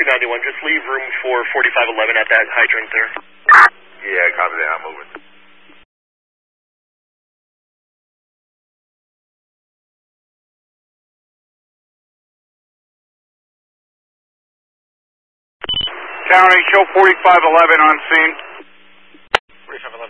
291, just leave room for 4511 at that hydrant there. Yeah, copy that, I'm moving. County, show 4511 on scene. 4511